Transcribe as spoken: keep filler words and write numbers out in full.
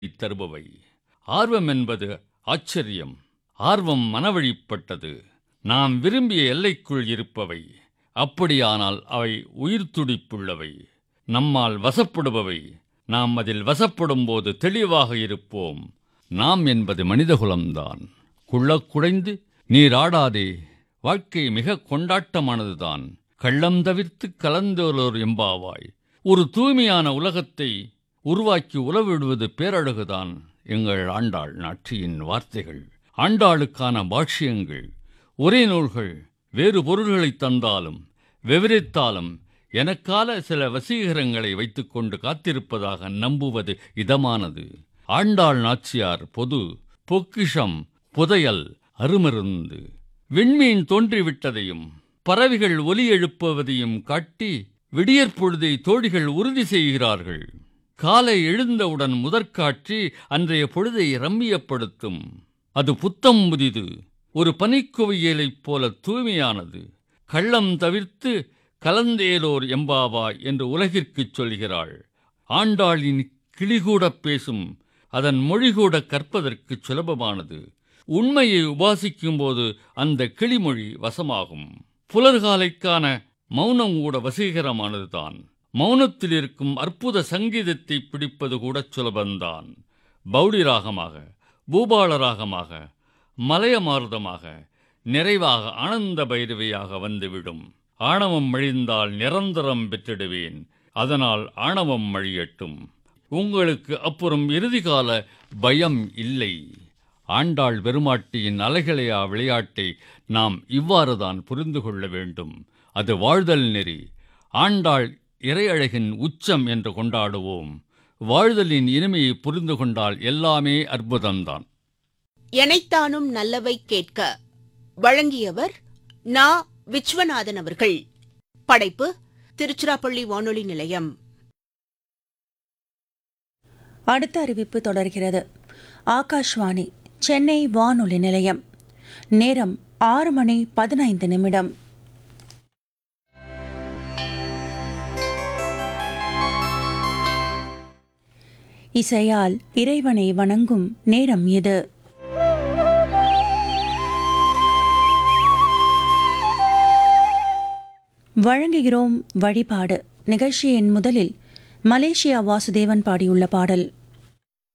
தருபவை. ஆர்வம் என்பது ஆச்சரியம். ஆர்வம் மனவழிப்பட்டது. நாம் விரும்பிய எல்லைக்குள் இருப்பவை. அப்படியானால் அவை உயிர் துடிப்புள்ளவை. நம்மால் வசப்படுபவை. நாம் அதில் வசப்படும் போது தெளிவாக இருப்போம். நாம் என்பது மனிதகுலம்தான். குள்ளக் குடைந்து நீராடாதே. வாழ்க்கை மிக கொண்டாட்டமானதுதான். கள்ளம் தவிர்த்து கலந்தோலோர் எம்பாவாய். ஒரு தூய்மையான உலகத்தை உருவாக்கி உலவிடுவது பேரழகுதான். எங்கள் ஆண்டாள் நாச்சியின் வார்த்தைகள், ஆண்டாளுக்கான பாஷ்யங்கள், ஒரே நூல்கள் வேறு பொருள்களை தந்தாலும் விவரித்தாலும் எனக்கால சில வசீகரங்களை வைத்துக்கொண்டு காத்திருப்பதாக நம்புவது இதமானது. ஆண்டாள் நாச்சியார் பொது பொக்கிஷம், புதையல், அருமருந்து. விண்மீன் தோன்றிவிட்டதையும் பறவைகள் ஒலி எழுப்புவதையும் காட்டி விடியற்பொழுதை தோழிகள் உறுதி செய்கிறார்கள். காலை எழுந்தவுடன் முதற்காட்சி அன்றைய பொழுதை ரம்மியப்படுத்தும். அது புத்தம் புதிது, ஒரு பனிக்குவியலைப் போல தூய்மையானது. கள்ளம் தவிர்த்து கலந்தேலோர் எம்பாவாய் என்று உலகிற்குச் சொல்கிறாள். ஆண்டாளின் கிளிகூடப் பேசும். அதன் மொழிகூட கற்பதற்கு சுலபமானது. உண்மையை உபாசிக்கும் போது அந்த கிளிமொழி வசமாகும். புலர்காலைக்கான மௌனம் கூட வசீகரமானதுதான். மௌனத்தில் இருக்கும் அற்புத சங்கீதத்தை பிடிப்பது கூட சுலபந்தான். பௌடி ராகமாக, பூபால ராகமாக, மலையமார்தமாக, நிறைவாக ஆனந்த பைரவியாக வந்துவிடும். ஆணவம் மழிந்தால் நிரந்தரம் பெற்றிடுவேன். அதனால் ஆணவம் மழியட்டும். உங்களுக்கு அப்புறம் இறுதிகால பயம் இல்லை. ஆண்டாள் பெருமாட்டியின் அலைகளையா விளையாட்டை நாம் இவ்வாறுதான் புரிந்து கொள்ள வேண்டும். அது வாழ்தல் நெறி. ஆண்டாள் இறையழகின் உச்சம் என்று கொண்டாடுவோம். வாழ்தலின் இனிமையை புரிந்து கொண்டால் எல்லாமே அற்புதம்தான். எனைத்தானும் நல்லவை கேட்க வழங்கியவர் நா. விஸ்வநாதன் அவர்கள். படைப்பு திருச்சிராப்பள்ளி வானொலி நிலையம். அடுத்த அறிவிப்பு தொடர்கிறது. ஆகாஷ்வாணி சென்னை வானொலி நிலையம். நேரம் ஆறு மணி பதினைந்து நிமிடம். இசையால் இறைவனை வணங்கும் நேரம் இது. வழங்குகிறோம் வழிபாடு நிகழ்ச்சியின் முதலில் மலேசியா வாசுதேவன் பாடியுள்ள பாடல்.